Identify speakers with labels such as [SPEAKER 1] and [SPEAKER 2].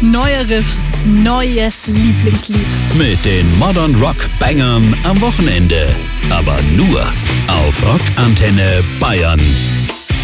[SPEAKER 1] neue Riffs, neues Lieblingslied.
[SPEAKER 2] Mit den Modern Rock Bangern am Wochenende. Aber nur auf Rockantenne Bayern.